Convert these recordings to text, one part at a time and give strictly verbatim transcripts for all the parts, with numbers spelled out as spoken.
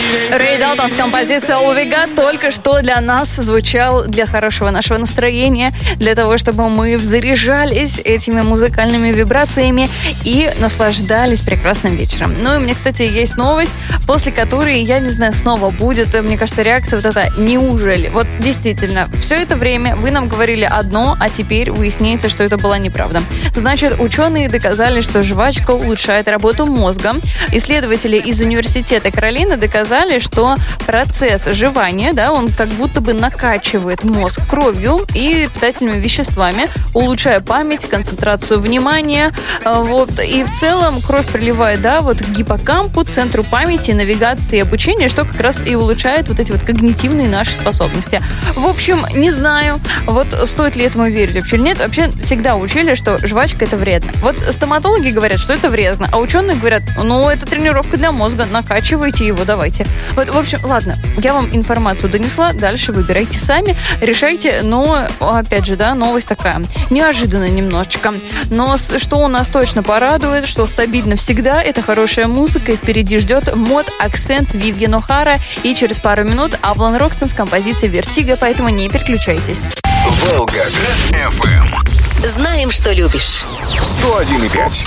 Рэй Далтон с композицией All We Got только что для нас звучал для хорошего нашего настроения, для того, чтобы мы заряжались этими музыкальными вибрациями и наслаждались прекрасным вечером. Ну и мне, кстати, есть новость, после которой, я не знаю, снова будет, мне кажется, реакция вот эта «неужели?». Вот действительно, все это время вы нам говорили одно, а теперь выясняется, что это была неправда. Значит, ученые доказали, что жвачка улучшает работу мозга. Исследователи из университета Каролины доказали, что процесс жевания, да, он как будто бы накачивает мозг кровью и питательными веществами, улучшая память, концентрацию внимания. Вот. И в целом кровь приливает, да, вот к гиппокампу, центру памяти, навигации и обучения, что как раз и улучшает вот эти вот когнитивные наши способности. В общем, не знаю, вот стоит ли этому верить вообще или нет. Вообще всегда учили, что жвачка это вредно. Вот стоматологи говорят, что это вредно, а ученые говорят, ну, это тренировка для мозга, накачивайте его, давайте. Вот, в общем, ладно, я вам информацию донесла, дальше выбирайте сами, решайте, но, опять же, да, новость такая, неожиданно немножечко, но что у нас точно порадует, что стабильно всегда, это хорошая музыка, и впереди ждет мод Акцент Вивьен О'Хара, и через пару минут Авлон Рокстон с композицией Вертиго, поэтому не переключайтесь. Волгоград эф эм. Знаем, что любишь. сто один и пять.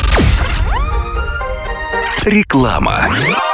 Реклама.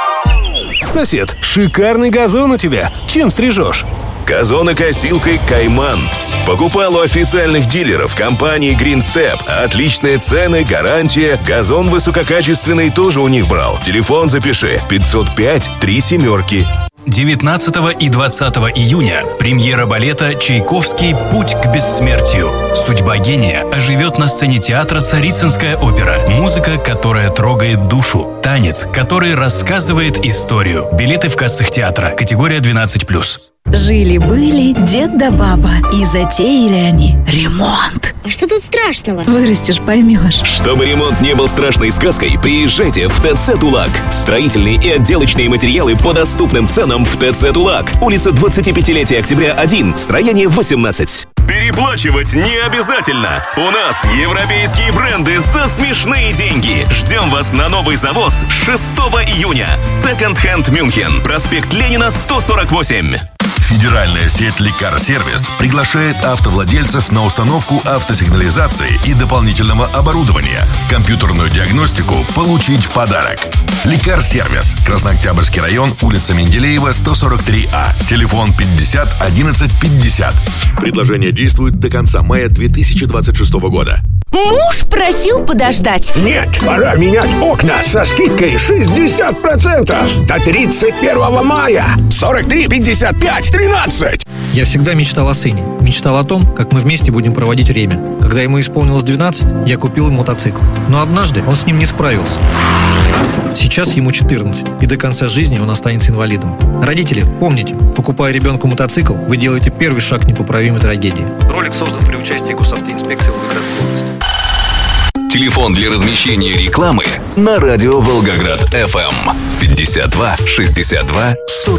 Сосед, шикарный газон у тебя. Чем стрижешь? Газонокосилкой «Кайман». Покупал у официальных дилеров компании Green Step. Отличные цены, гарантия. Газон высококачественный тоже у них брал. Телефон запиши. пятьсот пять три семерки. девятнадцатого и двадцатого июня премьера балета «Чайковский. Путь к бессмертию». Судьба гения оживет на сцене театра «Царицынская опера». Музыка, которая трогает душу. Танец, который рассказывает историю. Билеты в кассах театра. Категория двенадцать плюс. Жили-были дед да баба, и затеяли они ремонт. А что тут страшного? Вырастешь, поймешь. Чтобы ремонт не был страшной сказкой, приезжайте в ТЦ «Тулак». Строительные и отделочные материалы по доступным ценам в ТЦ «Тулак». Улица двадцатипятилетия октября один, строение восемнадцать. Переплачивать не обязательно. У нас европейские бренды за смешные деньги. Ждем вас на новый завоз шестого июня. Second Hand Мюнхен. Проспект Ленина, сто сорок восемь. Федеральная сеть «Ликар-сервис» приглашает автовладельцев на установку автосигнализации и дополнительного оборудования. Компьютерную диагностику получить в подарок. «Ликар-сервис», Краснооктябрьский район, улица Менделеева, сто сорок три А. Телефон пятьдесят одиннадцать пятьдесят. Предложение действует до конца мая две тысячи двадцать шестого года. Муж просил подождать. Нет, пора менять окна со скидкой шестьдесят процентов до тридцать первого мая. сорок три пятьдесят пять тринадцать. Я всегда мечтал о сыне. Мечтал о том, как мы вместе будем проводить время. Когда ему исполнилось двенадцать, я купил ему мотоцикл. Но однажды он с ним не справился. Сейчас ему четырнадцать, и до конца жизни он останется инвалидом. Родители, помните, покупая ребенку мотоцикл, вы делаете первый шаг к непоправимой трагедии. Ролик создан при участии госавтоинспекции Волгоградской области. Телефон для размещения рекламы на радио Волгоград эф эм пятьдесят два шестьдесят два сорок.